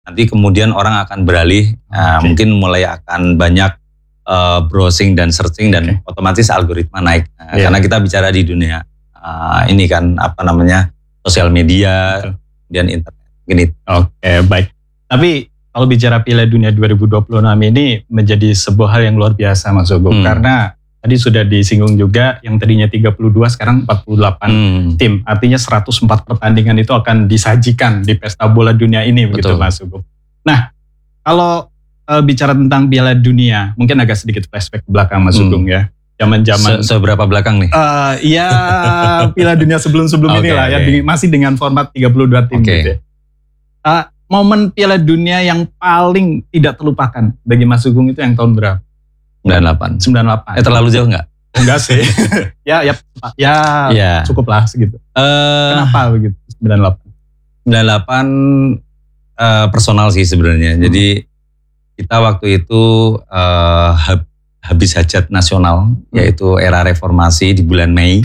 nanti kemudian orang akan beralih, mungkin mulai akan banyak browsing dan searching dan otomatis algoritma naik. Karena kita bicara di dunia ini kan sosial media, kemudian internet. Gini. Oke, baik. Tapi kalau bicara Piala Dunia 2026 ini menjadi sebuah hal yang luar biasa Mas Sugeng, karena tadi sudah disinggung juga yang tadinya 32 sekarang 48 tim. Artinya 104 pertandingan itu akan disajikan di pesta bola dunia ini. Begitu Mas Sugeng. Nah, kalau bicara tentang Piala Dunia, mungkin agak sedikit flashback ke belakang Mas Sugeng ya. Zaman-zaman seberapa belakang nih? Ya Piala Dunia sebelum-sebelum inilah ya, masih dengan format 32 tim gitu ya. Momen Piala Dunia yang paling tidak terlupakan bagi Mas Sugeng itu yang tahun berapa? 98. Terlalu jauh nggak? Enggak sih. ya cukup lah segitu. Kenapa begitu 98 personal sih sebenarnya. Jadi kita waktu itu habis hajat nasional, yaitu era reformasi di bulan Mei.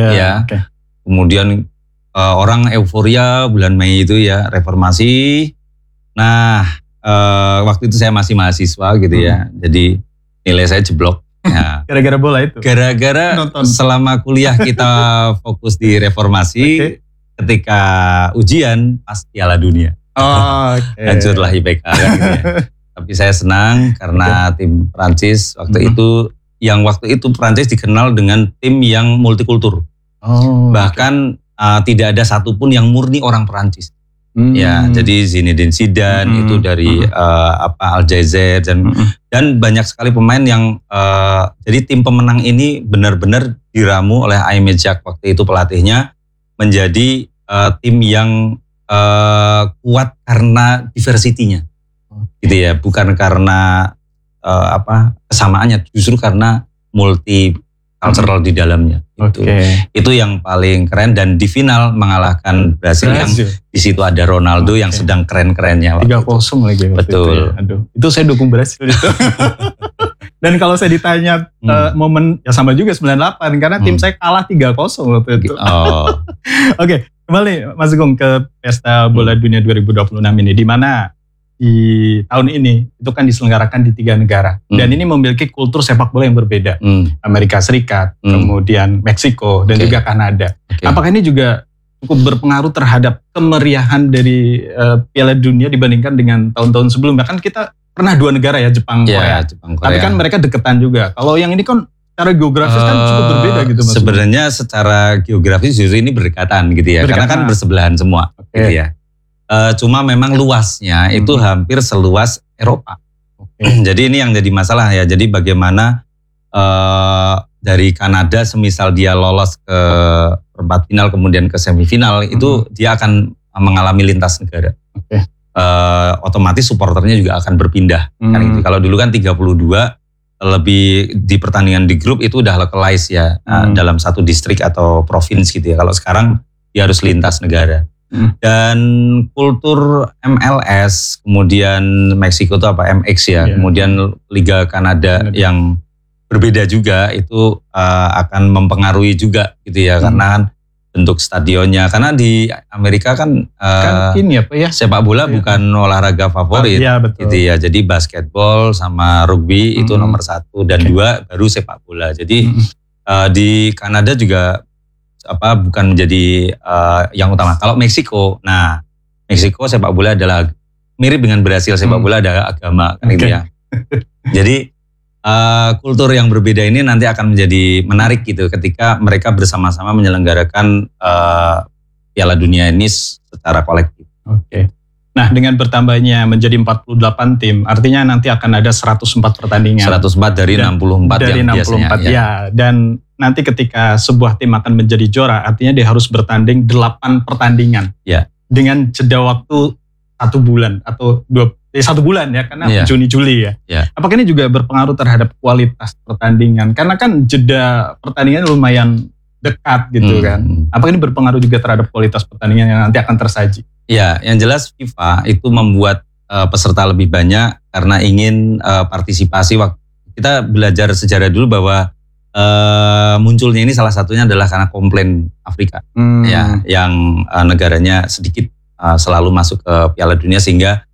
Kemudian orang euforia bulan Mei itu ya reformasi. Nah waktu itu saya masih mahasiswa gitu ya, jadi nilai saya jeblok. Ya. Gara-gara bola itu? Gara-gara selama kuliah kita fokus di reformasi, ketika ujian pas Piala Dunia. Hancurlah IPK kan, gitu ya. Tapi saya senang karena tim Prancis waktu itu Prancis dikenal dengan tim yang multikultur. Bahkan tidak ada satupun yang murni orang Prancis. Ya, jadi Zinedine Zidane itu dari Aljazair dan banyak sekali pemain yang jadi tim pemenang ini benar-benar diramu oleh Aimé Jacques waktu itu pelatihnya menjadi tim yang kuat karena diversity-nya. Gitu ya, bukan karena kesamaannya, justru karena multi cultural di dalamnya. Itu yang paling keren, dan di final mengalahkan Brasil yang di situ ada Ronaldo yang sedang keren-kerennya. 3-0 lagi. Betul. Aduh, itu saya dukung Brasil itu. Dan kalau saya ditanya momen ya sama juga 98 karena tim saya kalah 3-0 waktu itu. Oke, kembali Mas Sugeng ke pesta bola dunia 2026 ini, di mana di tahun ini itu kan diselenggarakan di 3 negara dan ini memiliki kultur sepak bola yang berbeda. Amerika Serikat, kemudian Meksiko dan juga Kanada. Apakah ini juga cukup berpengaruh terhadap kemeriahan dari Piala Dunia dibandingkan dengan tahun-tahun sebelumnya? Kan kita pernah 2 negara ya, Jepang, Korea. Tapi kan mereka deketan juga. Kalau yang ini kan secara geografis kan cukup berbeda gitu Mas. Sebenarnya secara geografis justru ini berdekatan gitu ya, karena kan bersebelahan semua gitu ya. Cuma memang luasnya itu hampir seluas Eropa. Jadi ini yang jadi masalah ya. Jadi bagaimana dari Kanada semisal dia lolos ke perempat final kemudian ke semifinal itu dia akan mengalami lintas negara. Otomatis supporternya juga akan berpindah. Kan gitu. Kalau dulu kan 32 lebih di pertandingan di grup itu udah localized ya dalam satu distrik atau provinsi gitu ya. Kalau sekarang dia harus lintas negara. Dan kultur MLS, kemudian Meksiko itu MX ya, kemudian Liga Kanada yang berbeda juga itu akan mempengaruhi juga gitu ya, karena kan bentuk stadionnya, karena di Amerika kan ini sepak bola bukan olahraga favorit gitu ya, jadi basketball sama rugby itu nomor 1 dan 2 baru sepak bola. Jadi di Kanada juga bukan menjadi yang utama. Kalau Meksiko, Meksiko sepak bola adalah mirip dengan Brasil, sepak bola ada agama kan gitu ya. Jadi kultur yang berbeda ini nanti akan menjadi menarik gitu ketika mereka bersama-sama menyelenggarakan Piala Dunia ini secara kolektif. Nah, dengan bertambahnya menjadi 48 tim, artinya nanti akan ada 104 pertandingan. 104 dari 64 dari yang 64 biasanya. Ya. Dan nanti ketika sebuah tim akan menjadi juara, artinya dia harus bertanding 8 pertandingan. Dengan jeda waktu 1 bulan atau 1 bulan ya, karena Juni-Juli ya. Apakah ini juga berpengaruh terhadap kualitas pertandingan? Karena kan jeda pertandingan lumayan dekat gitu kan. Apakah ini berpengaruh juga terhadap kualitas pertandingan yang nanti akan tersaji? Ya, yang jelas FIFA itu membuat peserta lebih banyak karena ingin partisipasi. Kita belajar sejarah dulu bahwa munculnya ini salah satunya adalah karena komplain Afrika ya, yang negaranya sedikit selalu masuk ke Piala Dunia sehingga